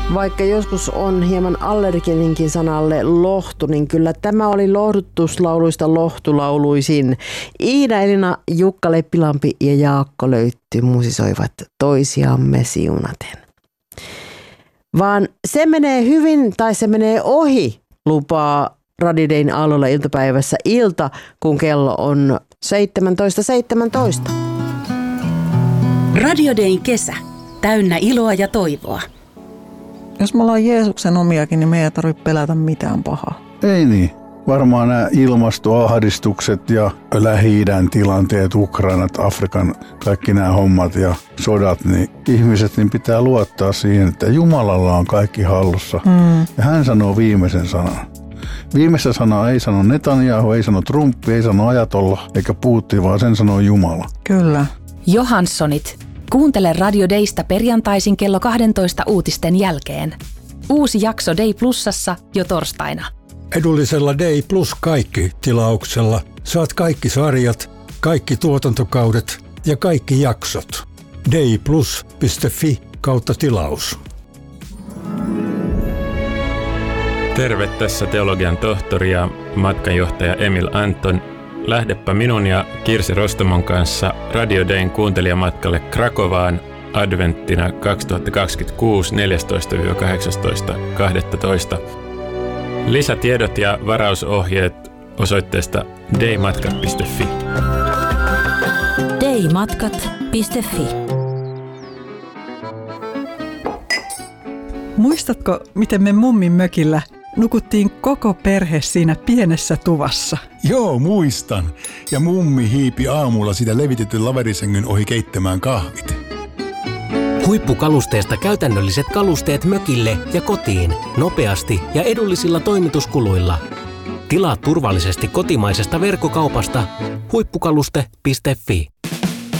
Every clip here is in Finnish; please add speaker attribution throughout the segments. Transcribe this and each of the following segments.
Speaker 1: Vaikka joskus on hieman allergininkin sanalle lohtu, niin kyllä tämä oli lohdutuslauluista lohtulauluisin. Iida Elina, Jukka Leppilampi ja Jaakko Löytty musisoivat toisiamme siunaten. Vaan se menee hyvin tai se menee ohi, lupaa Radio Dayn aallolla iltapäivässä ilta, kun kello on 17.17.
Speaker 2: Radio Dayn kesä. Täynnä iloa ja toivoa.
Speaker 3: Jos me ollaan Jeesuksen omiakin, niin me ei tarvitse pelätä mitään pahaa.
Speaker 4: Ei niin. Varmaan nämä ilmastoahdistukset ja Lähi-idän tilanteet, Ukrainat, Afrikan, kaikki nämä hommat ja sodat, niin ihmiset niin pitää luottaa siihen, että Jumalalla on kaikki hallussa. Ja hän sanoo viimeisen sanan. Viimeistä sanaa ei sano Netanyahu, ei sano Trump, ei sano Ajatolla eikä Putin, vaan sen sanoo Jumala.
Speaker 3: Kyllä.
Speaker 2: Johanssonit. Kuuntele Radio Daysta perjantaisin kello 12 uutisten jälkeen. Uusi jakso Day Plusassa jo torstaina.
Speaker 5: Edullisella Day Plus kaikki -tilauksella saat kaikki sarjat, kaikki tuotantokaudet ja kaikki jaksot. dayplus.fi/tilaus.
Speaker 6: Terve, tässä teologian tohtori ja matkanjohtaja Emil Anton. Lähdepä minun ja Kirsi Rostomon kanssa Radio Dayn kuuntelijamatkalle Krakovaan adventtina 2026 14-18.12. Lisätiedot ja varausohjeet osoitteesta daymatkat.fi.
Speaker 2: daymatkat.fi.
Speaker 3: Muistatko, miten me mummin mökillä nukuttiin koko perhe siinä pienessä tuvassa?
Speaker 7: Joo, muistan. Ja mummi hiipi aamulla sitä levitetyn laverisängyn ohi keittämään kahvit.
Speaker 8: Huippukalusteesta käytännölliset kalusteet mökille ja kotiin. Nopeasti ja edullisilla toimituskuluilla. Tilaa turvallisesti kotimaisesta verkkokaupasta huippukaluste.fi.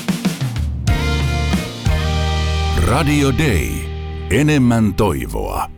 Speaker 9: Radio Day. Enemmän toivoa.